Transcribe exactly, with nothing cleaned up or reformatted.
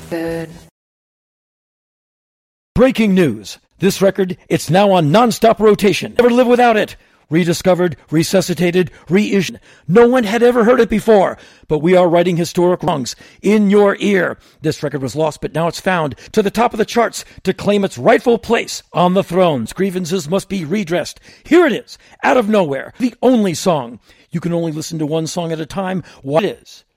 Good. Breaking news. This record, it's now on non-stop rotation. Never live without it. Rediscovered, resuscitated, reissued. No one had ever heard it before, but we are righting historic wrongs in your ear. This record was lost, but now it's found to the top of the charts to claim its rightful place on the thrones. Grievances must be redressed. Here it is, out of nowhere, the only song. You can only listen to one song at a time. What is?